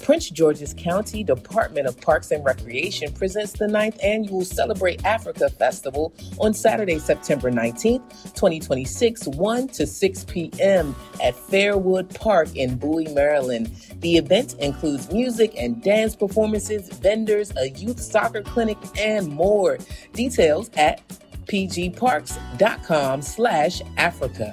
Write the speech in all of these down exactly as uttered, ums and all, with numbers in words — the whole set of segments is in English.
Prince George's County Department of Parks and Recreation presents the ninth Annual Celebrate Africa Festival on Saturday, September nineteenth, twenty twenty-six, one to six p.m. at Fairwood Park in Bowie, Maryland. The event includes music and dance performances, vendors, a youth soccer clinic, and more. Details at pgparks.com slash Africa.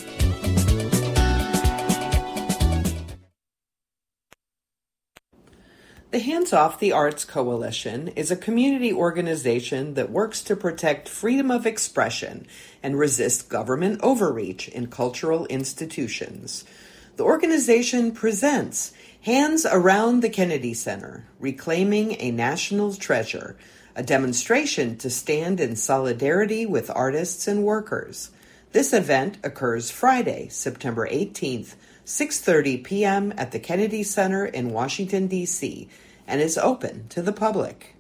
The Hands Off the Arts Coalition is a community organization that works to protect freedom of expression and resist government overreach in cultural institutions. The organization presents Hands Around the Kennedy Center, Reclaiming a National Treasure, a demonstration to stand in solidarity with artists and workers. This event occurs Friday, September eighteenth, six thirty p.m. at the Kennedy Center in Washington, D C, and is open to the public.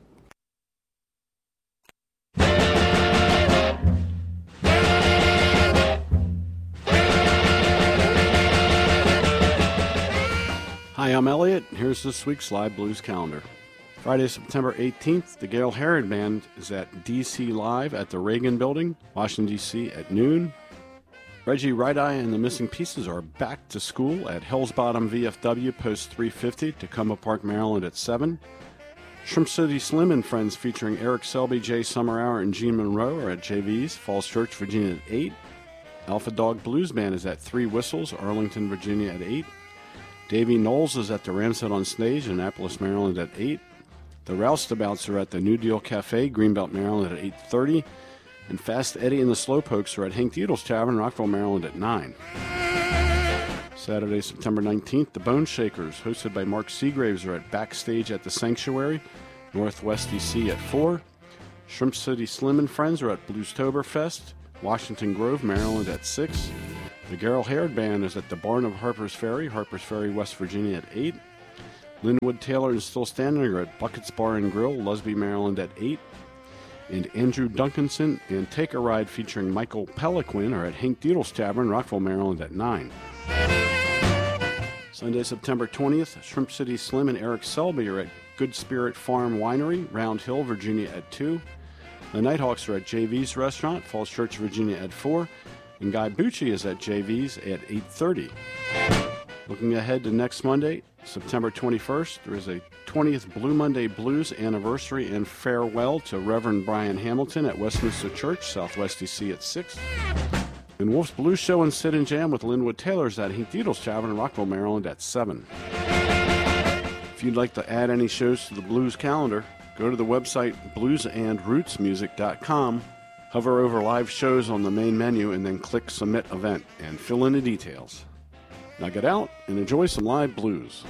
Hi, I'm Elliot. Here's this week's live blues calendar. Friday, September eighteenth, the Gail Herod Band is at D C Live at the Reagan Building, Washington, D C at noon. Reggie Right Eye and the Missing Pieces are back to school at Hills Bottom V F W Post three fifty, Tacoma Park, Maryland at seven. Shrimp City Slim and Friends featuring Eric Selby, Jay Summerhour, and Gene Monroe are at J V's, Falls Church, Virginia at eight. Alpha Dog Blues Band is at Three Whistles, Arlington, Virginia at eight. Davey Knowles is at the Ramshead on Stage, Annapolis, Maryland at eight. The Roustabouts are at the New Deal Cafe, Greenbelt, Maryland at eight thirty. And Fast Eddie and the Slowpokes are at Hank Diedel's Tavern, Rockville, Maryland at nine. Saturday, September nineteenth, the Bone Shakers, hosted by Mark Seagraves, are at Backstage at the Sanctuary, Northwest D C at four. Shrimp City Slim and Friends are at Bluestoberfest, Washington Grove, Maryland at six. The Gail Herod Band is at the Barn of Harper's Ferry, Harper's Ferry, West Virginia at eight. Linwood Taylor and Still Standing are at Buckets Bar and Grill, Lusby, Maryland at eight. And Andrew Duncanson and Take a Ride featuring Michael Peliquin are at Hank Diedel's Tavern, Rockville, Maryland at nine. Sunday, September twentieth, Shrimp City Slim and Eric Selby are at Good Spirit Farm Winery, Round Hill, Virginia at two. The Nighthawks are at J V's Restaurant, Falls Church, Virginia at four. And Guy Bucci is at J V's at eight thirty. Looking ahead to next Monday, September twenty-first, there is a twentieth Blue Monday Blues anniversary and farewell to Reverend Brian Hamilton at Westminster Church, Southwest D C at six. And Wolf's Blues Show and Sit and Jam with Linwood Taylor's at Hank Diedel's Tavern in Rockville, Maryland at seven. If you'd like to add any shows to the blues calendar, go to the website blues and roots music dot com, hover over live shows on the main menu, and then click Submit Event and fill in the details. Now get out and enjoy some live blues.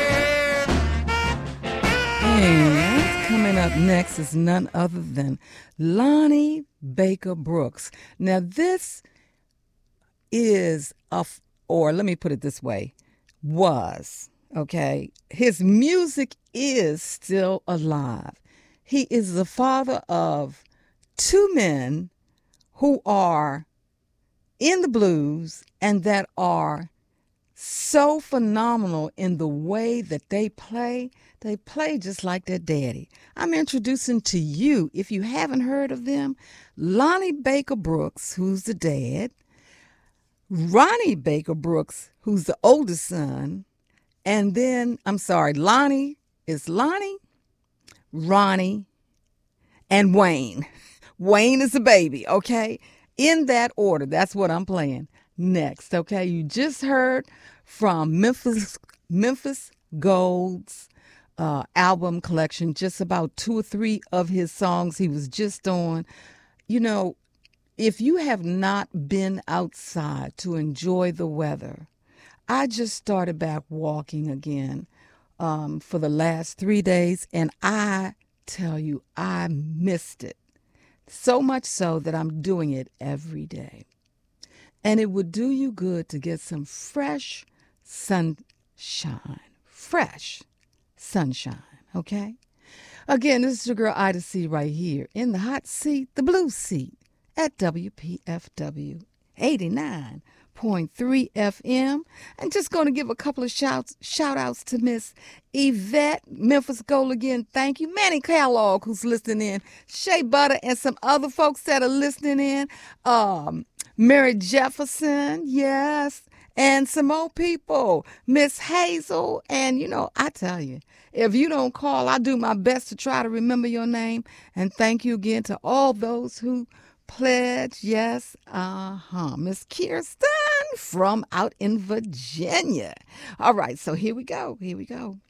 And coming up next is none other than Lonnie Baker Brooks. Now this is, a, or let me put it this way, was, okay? His music is still alive. He is the father of two men who are in the blues and that are so phenomenal in the way that they play. They play just like their daddy. I'm introducing to you, if you haven't heard of them, Lonnie Baker Brooks, who's the dad, Ronnie Baker Brooks, who's the oldest son, and then, I'm sorry, Lonnie is Lonnie, Ronnie, and Wayne. Wayne is the baby, okay? In that order, that's what I'm playing next, okay? You just heard from Memphis Memphis Gold's uh, album collection, just about two or three of his songs he was just on. You know, if you have not been outside to enjoy the weather, I just started back walking again um, for the last three days, and I tell you, I missed it. So much so that I'm doing it every day. And it would do you good to get some fresh sunshine. Fresh sunshine, okay? Again, this is your girl Ida C right here in the hot seat, the blue seat at W P F W eighty-nine point three F M. And just going to give a couple of shouts, shout outs to Miss Yvette, Memphis Gold again. Thank you. Manny Kellogg, who's listening in. Shea Butter and some other folks that are listening in. Um, Mary Jefferson, yes. And some more people. Miss Hazel. And, you know, I tell you, if you don't call, I do my best to try to remember your name. And thank you again to all those who pledge. Yes, uh-huh. Miss Kirsten from out in Virginia. All right, so here we go. Here we go.